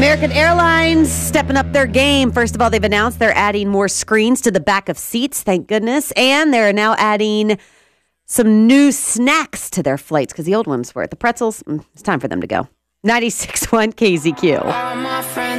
American Airlines stepping up their game. First of all, they've announced they're adding more screens to the back of seats, thank goodness. And they're now adding some new snacks to their flights because the old ones were the pretzels. It's time for them to go. 96.1 KZQ.